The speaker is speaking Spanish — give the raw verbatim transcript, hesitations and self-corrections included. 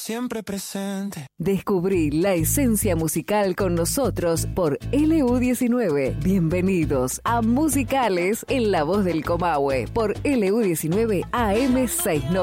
siempre presente. Descubrí la esencia musical con nosotros por L U diecinueve. Bienvenidos a Musicales en la voz del Comahue por L U diecinueve A M sesenta y nueve.